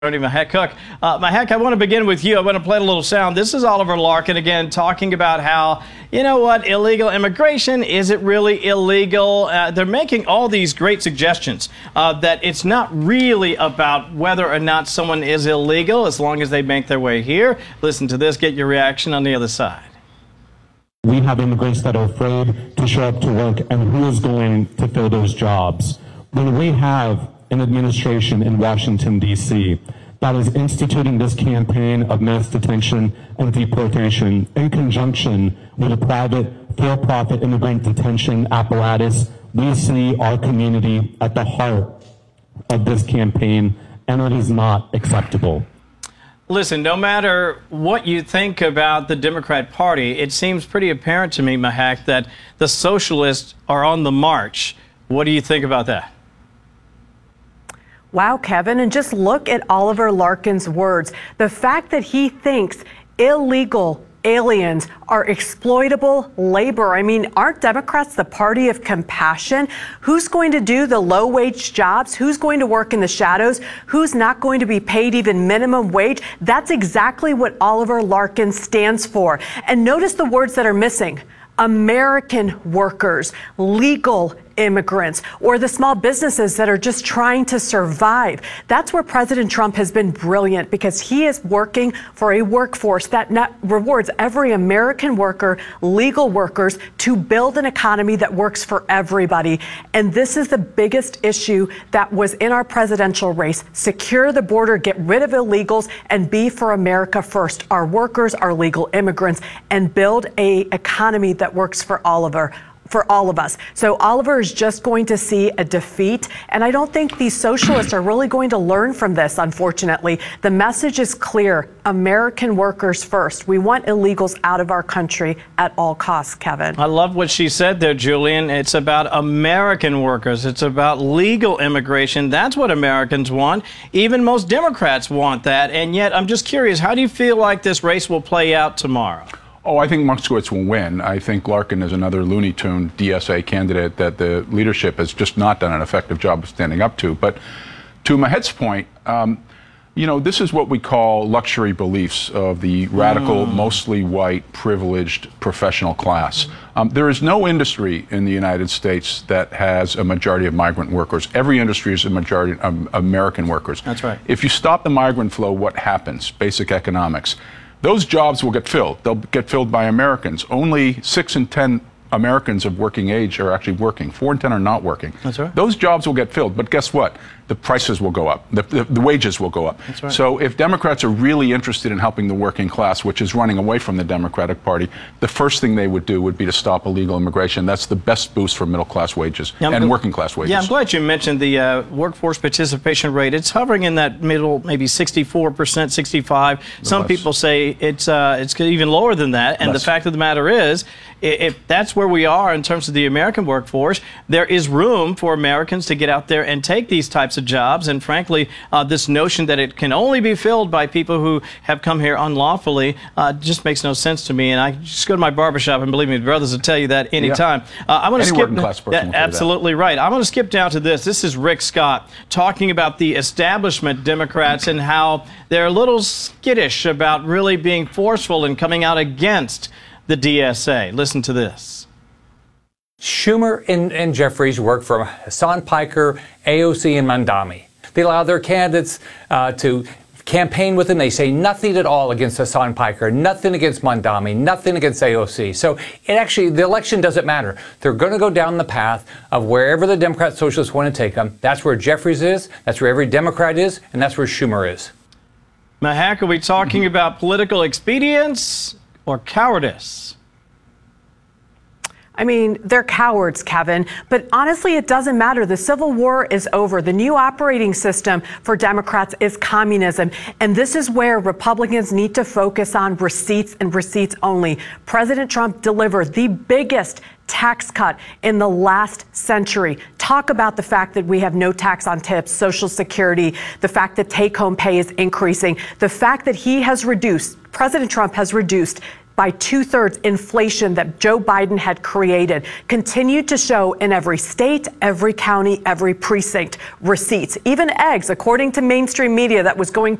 Mahek Cook. Mahek, I want to begin with you. I want to play a little sound. This is Oliver Larkin again talking about how, you know what, illegal immigration, is it really illegal? They're making all these great suggestions that it's not really about whether or not someone is illegal as long as they make their way here. Listen to this, get your reaction on the other side. We have immigrants that are afraid to show up to work, and who is going to fill those jobs? When we have an administration in Washington, D.C. that is instituting this campaign of mass detention and deportation in conjunction with a private, for-profit immigrant detention apparatus, we see our community at the heart of this campaign, and it is not acceptable. Listen, no matter what you think about the Democrat Party, it seems pretty apparent to me, Mahek, that the socialists are on the march. What do you think about that? Wow, Kevin, and just look at Oliver Larkin's words. The fact that he thinks illegal aliens are exploitable labor. I mean, aren't Democrats the party of compassion? Who's going to do the low-wage jobs? Who's going to work in the shadows? Who's not going to be paid even minimum wage? That's exactly what Oliver Larkin stands for. And notice the words that are missing. American workers, legal immigrants, or the small businesses that are just trying to survive. That's where President Trump has been brilliant, because he is working for a workforce that rewards every American worker, legal workers, to build an economy that works for everybody. And this is the biggest issue that was in our presidential race. Secure the border, get rid of illegals, and be for America first. Our workers, our legal immigrants, and build an economy that works for all of us. So Oliver is just going to see a defeat, and I don't think these socialists are really going to learn from this, unfortunately. The message is clear. American workers first. We want illegals out of our country at all costs, Kevin. I love what she said there, Julian. It's about American workers. It's about legal immigration. That's what Americans want. Even most Democrats want that. And yet, I'm just curious, how do you feel like this race will play out tomorrow? Oh, I think Moskowitz will win. I think Larkin is another Looney Tune DSA candidate that the leadership has just not done an effective job of standing up to. But to Mahek's point, you know, this is what we call luxury beliefs of the radical, mostly white, privileged professional class. There is no industry in the United States that has a majority of migrant workers. Every industry is a majority of American workers. That's right. If you stop the migrant flow, what happens? Basic economics. Those jobs will get filled. They'll get filled by Americans. Only 6 in 10 Americans of working age are actually working. 4 in 10 are not working. That's right. Those jobs will get filled. But guess what? The prices will go up. The wages will go up. That's right. So if Democrats are really interested in helping the working class, which is running away from the Democratic Party, the first thing they would do would be to stop illegal immigration. That's the best boost for middle class wages and working class wages. Yeah, I'm glad you mentioned the workforce participation rate. It's hovering in that middle, maybe 64%, 65. Some people say it's even lower than that. And the fact of the matter is, if that's where we are in terms of the American workforce, there is room for Americans to get out there and take these types of jobs. And frankly, this notion that it can only be filled by people who have come here unlawfully just makes no sense to me. And I just go to my barbershop, and believe me, the brothers will tell you that anytime. I want to skip. Absolutely right. I want to skip down to this. This is Rick Scott talking about the establishment Democrats and how they're a little skittish about really being forceful and coming out against the DSA. Listen to this. Schumer and Jeffries work for Hasan Piker, AOC, and Mamdani. They allow their candidates to campaign with them. They say nothing at all against Hasan Piker, nothing against Mamdani, nothing against AOC. So the election doesn't matter. They're going to go down the path of wherever the Democrat socialists want to take them. That's where Jeffries is, that's where every Democrat is, and that's where Schumer is. Mahek, are we talking about political expedience or cowardice? I mean, they're cowards, Kevin. But honestly, it doesn't matter. The Civil War is over. The new operating system for Democrats is communism. And this is where Republicans need to focus on receipts and receipts only. President Trump delivered the biggest tax cut in the last century. Talk about the fact that we have no tax on tips, Social Security, the fact that take-home pay is increasing, the fact that President Trump has reduced by 2/3 inflation that Joe Biden had created continued to show in every state, every county, every precinct receipts, even eggs, according to mainstream media that was going